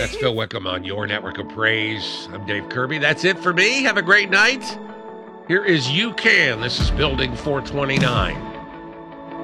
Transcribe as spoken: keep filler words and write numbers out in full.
That's Phil Wickham on your network of praise. I'm Dave Kirby. That's it for me. Have a great night. Here is You Can. This is Building four twenty-nine.